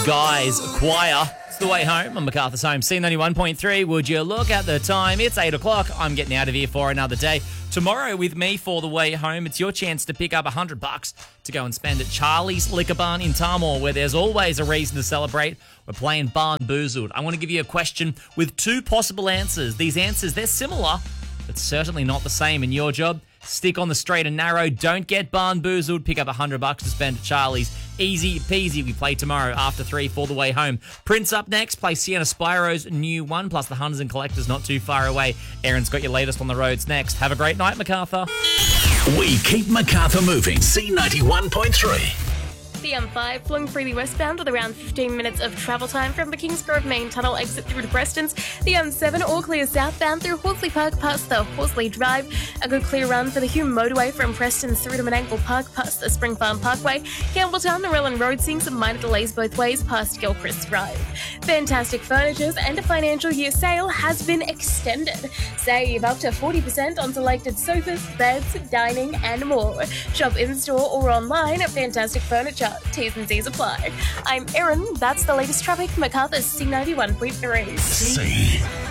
Guys Choir. It's the way home on MacArthur's Home. C91.3. Would you look at the time? It's 8 o'clock. I'm getting out of here for another day. Tomorrow with me for the way home, it's your chance to pick up $100 to go and spend at Charlie's Liquor Barn in Tamworth, where there's always a reason to celebrate. We're playing Barn Boozled. I want to give you a question with two possible answers. These answers, they're similar, but certainly not the same. And your job, stick on the straight and narrow. Don't get Barn Boozled. Pick up $100 to spend at Charlie's. Easy peasy. We play tomorrow after 3 for the way home. Prince up next. Play Sienna Spiro's new one, plus the Hunters and Collectors not too far away. Aaron's got your latest on the roads next. Have a great night, MacArthur. We keep MacArthur moving. C91.3. The M5 flowing freely westbound with around 15 minutes of travel time from the Kingsgrove main tunnel exit through to Prestons. The M7 all clear southbound through Horsley Park past the Horsley Drive. A good clear run for the Hume motorway from Prestons through to Menangle Park past the Spring Farm Parkway. Campbelltown, the Rellan Road seeing some minor delays both ways past Gilchrist Drive. Fantastic Furniture's end of financial year sale has been extended. Save up to 40% on selected sofas, beds, dining and more. Shop in-store or online at Fantastic Furniture. T's and C's apply. I'm Erin. That's the latest traffic. MacArthur's C91.3. C.